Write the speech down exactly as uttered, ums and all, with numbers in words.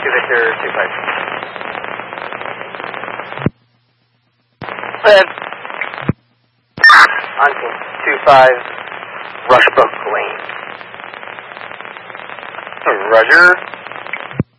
two Victor, two five. Go ahead. On two five, Rushbrook Lane. Roger.